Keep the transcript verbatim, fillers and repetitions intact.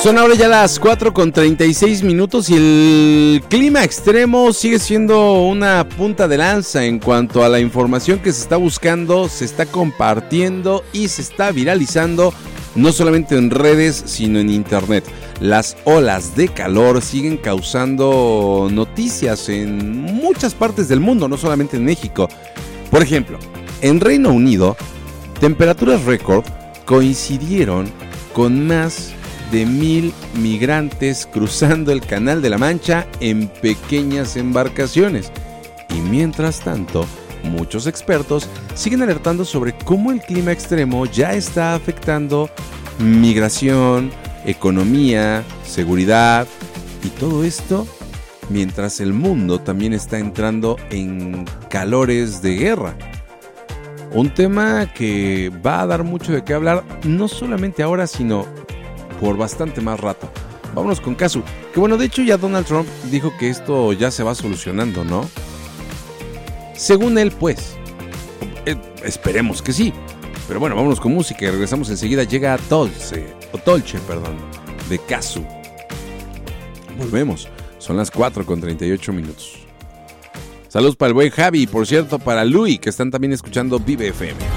Son ahora ya las cuatro con treinta y seis minutos y el clima extremo sigue siendo una punta de lanza en cuanto a la información que se está buscando, se está compartiendo y se está viralizando no solamente en redes sino en internet. Las olas de calor siguen causando noticias en muchas partes del mundo, no solamente en México. Por ejemplo, en Reino Unido, temperaturas récord coincidieron con más de mil migrantes cruzando el Canal de la Mancha en pequeñas embarcaciones. Y mientras tanto, muchos expertos siguen alertando sobre cómo el clima extremo ya está afectando migración, economía, seguridad y todo esto mientras el mundo también está entrando en calores de guerra. Un tema que va a dar mucho de qué hablar, no solamente ahora, sino por bastante más rato. Vámonos con Casu. Que bueno, de hecho ya Donald Trump dijo que esto ya se va solucionando, ¿no? Según él, pues. Eh, esperemos que sí. Pero bueno, vámonos con música y regresamos enseguida. Llega Tolce, o Tolche, perdón, de Casu. Volvemos. Son las cuatro con treinta y ocho minutos. Saludos para el buen Javi y por cierto para Luis, que están también escuchando Vive F M.